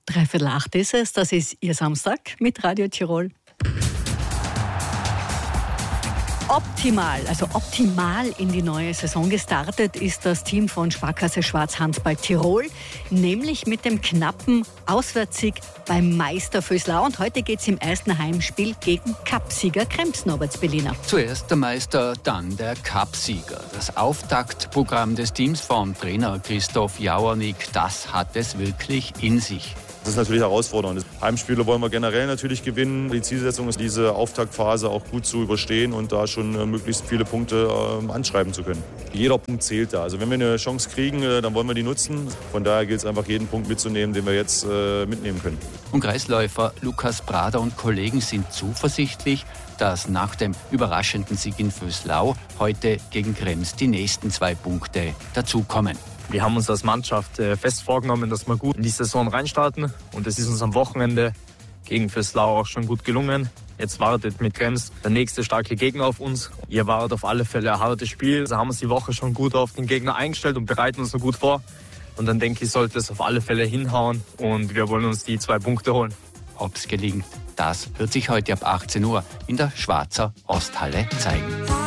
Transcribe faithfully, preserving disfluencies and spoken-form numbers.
Dreiviertel acht ist es, das ist Ihr Samstag mit Radio Tirol. Optimal, also optimal in die neue Saison gestartet ist das Team von Sparkasse Schwarz Handball Tirol, nämlich mit dem knappen Auswärtssieg beim Meister Vöslau. Und heute geht es im ersten Heimspiel gegen Cupsieger Krems, Norbert Berliner. Zuerst der Meister, dann der Cupsieger. Das Auftaktprogramm des Teams von Trainer Christoph Jauernick, das hat es wirklich in sich. Das ist natürlich herausfordernd. Heimspiele wollen wir generell natürlich gewinnen. Die Zielsetzung ist, diese Auftaktphase auch gut zu überstehen und da schon äh, möglichst viele Punkte äh, anschreiben zu können. Jeder Punkt zählt da. Also wenn wir eine Chance kriegen, äh, dann wollen wir die nutzen. Von daher gilt es einfach, jeden Punkt mitzunehmen, den wir jetzt äh, mitnehmen können. Und Kreisläufer Lukas Prader und Kollegen sind zuversichtlich, dass nach dem überraschenden Sieg in Vöslau heute gegen Krems die nächsten zwei Punkte dazukommen. Wir haben uns als Mannschaft fest vorgenommen, dass wir gut in die Saison reinstarten. Und es ist uns am Wochenende gegen Vöslau auch schon gut gelungen. Jetzt wartet mit Krems der nächste starke Gegner auf uns. Ihr wartet auf alle Fälle ein hartes Spiel. Also haben wir uns die Woche schon gut auf den Gegner eingestellt und bereiten uns noch gut vor. Und dann denke ich, sollte es auf alle Fälle hinhauen. Und wir wollen uns die zwei Punkte holen. Ob's gelingt, das wird sich heute ab achtzehn Uhr in der Schwarzer Osthalle zeigen.